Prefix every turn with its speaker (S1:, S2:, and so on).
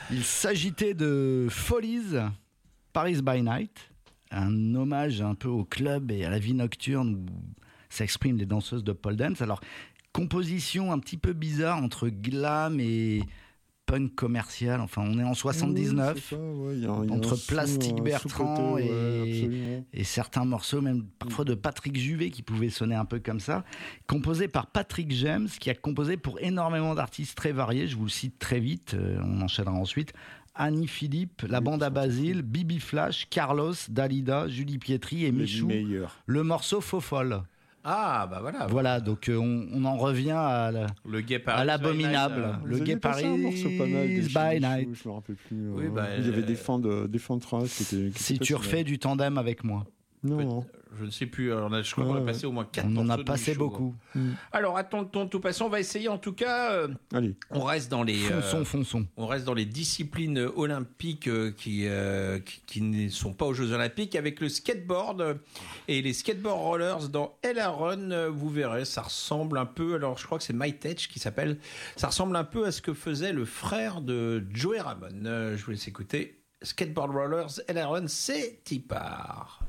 S1: Il s'agitait de Follies, Paris by Night, un hommage un peu au club et à la vie nocturne où s'expriment les danseuses de pole dance. Alors, composition un petit peu bizarre entre glam et punk commercial. Enfin, on est en 79,
S2: oui, c'est ça, ouais. Il y a
S1: entre
S2: un
S1: Plastic
S2: sous-côté,
S1: Bertrand
S2: ouais,
S1: et certains morceaux, même parfois de Patrick Juvet, qui pouvaient sonner un peu comme ça. Composé par Patrick James, qui a composé pour énormément d'artistes très variés. Je vous le cite très vite, on enchaînera ensuite. Annie Philippe, la bande à Basile, Bibi Flash, Carlos, Dalida, Julie Pietri et Michou. Le morceau Faux Folle.
S3: Ah, bah voilà.
S1: Voilà, donc on en revient à l'abominable. Le Gay Paris by Night.
S2: Je me rappelle plus.
S3: Oui,
S2: il y avait des fins de traces qui étaient.
S1: Si tu refais du tandem avec moi.
S2: Non.
S3: Je ne sais plus. Alors, je crois qu'on a passé au moins 4 morceaux.
S1: On en a passé beaucoup.
S3: Alors, attends de tout passer. On va essayer en tout cas.
S2: Allez.
S3: On reste dans les.
S1: Fonçons.
S3: On reste dans les disciplines olympiques qui ne sont pas aux Jeux Olympiques avec le skateboard et les skateboard rollers dans El Aron. Vous verrez, ça ressemble un peu. Alors, je crois que c'est MyTech qui s'appelle. Ça ressemble un peu à ce que faisait le frère de Joey Ramone. Je vous laisse écouter. Skateboard rollers El Aron, c'est Tipar.